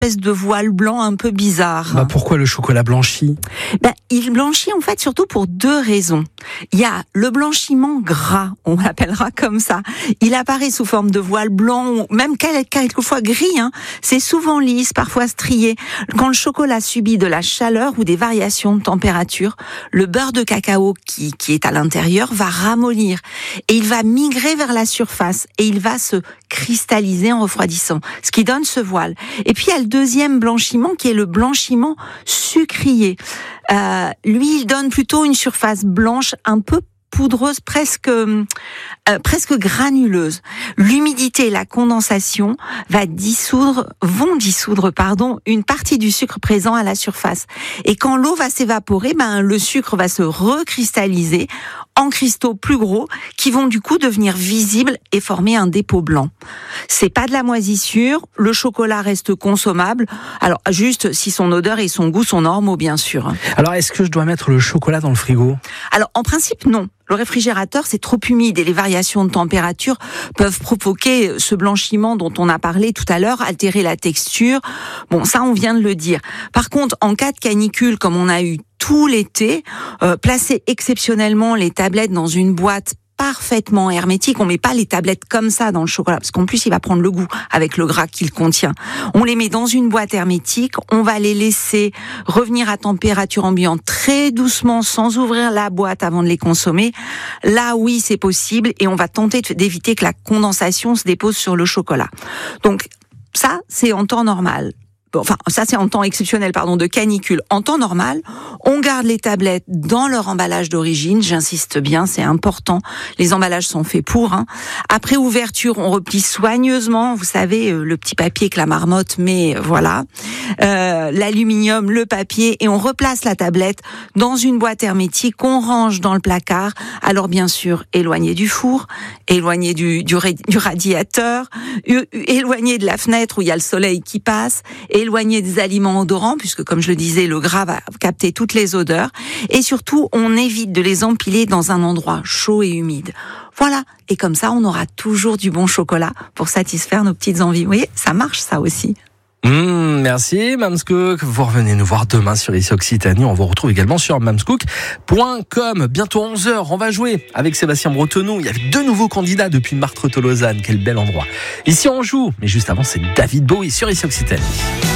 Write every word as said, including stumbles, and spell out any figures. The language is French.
espèce de voile blanc un peu bizarre. Bah pourquoi le chocolat blanchi ? Ben, il blanchit en fait surtout pour deux raisons. Il y a le blanchiment gras, on l'appellera comme ça. Il apparaît sous forme de voile blanc, même quelquefois gris. Hein. C'est souvent lisse, parfois strié. Quand le chocolat subit de la chaleur ou des variations de température, le beurre de cacao qui, qui est à l'intérieur va ramollir et il va migrer vers la surface et il va se cristalliser en refroidissant, ce qui donne ce voile. Et puis il y a le deuxième blanchiment qui est le blanchiment sucrier. Euh, lui, il donne plutôt une surface blanche un peu poudreuse, presque euh, presque granuleuse. L'humidité et la condensation va dissoudre, vont dissoudre pardon, une partie du sucre présent à la surface. Et quand l'eau va s'évaporer, ben le sucre va se recristalliser en cristaux plus gros qui vont du coup devenir visibles et former un dépôt blanc. C'est pas de la moisissure, le chocolat reste consommable. Alors juste si son odeur et son goût sont normaux bien sûr. Alors est-ce que je dois mettre le chocolat dans le frigo ? Alors en principe non. Le réfrigérateur, c'est trop humide et les variations de température peuvent provoquer ce blanchiment dont on a parlé tout à l'heure, altérer la texture. Bon, ça, on vient de le dire. Par contre, en cas de canicule, comme on a eu tout l'été, euh, placer exceptionnellement les tablettes dans une boîte parfaitement hermétique. On met pas les tablettes comme ça dans le chocolat, parce qu'en plus, il va prendre le goût avec le gras qu'il contient. On les met dans une boîte hermétique, on va les laisser revenir à température ambiante très doucement, sans ouvrir la boîte avant de les consommer. Là, oui, c'est possible, et on va tenter d'éviter que la condensation se dépose sur le chocolat. Donc, ça, c'est en temps normal. Enfin, ça c'est en temps exceptionnel, pardon, de canicule. En temps normal, on garde les tablettes dans leur emballage d'origine. J'insiste bien, c'est important. Les emballages sont faits pour. Hein. Après ouverture, on replie soigneusement. Vous savez, le petit papier que la marmotte met, voilà, euh, l'aluminium, le papier, et on replace la tablette dans une boîte hermétique qu'on range dans le placard. Alors bien sûr, éloigné du four, éloigné du, du, du radiateur, éloigné de la fenêtre où il y a le soleil qui passe. Et éloigné des aliments odorants, puisque comme je le disais, le gras va capter toutes les odeurs. Et surtout, on évite de les empiler dans un endroit chaud et humide. Voilà. Et comme ça, on aura toujours du bon chocolat pour satisfaire nos petites envies. Vous voyez, ça marche ça aussi. Mmh, merci Mamscook. Vous revenez nous voir demain sur ici Occitanie. On vous retrouve également sur mamscook point com. Bientôt onze heures, on va jouer avec Sébastien Bretonneau. Il y avait deux nouveaux candidats depuis Marthe-Lausanne. Quel bel endroit. Ici on joue, mais juste avant c'est David Bowie sur ici Occitanie.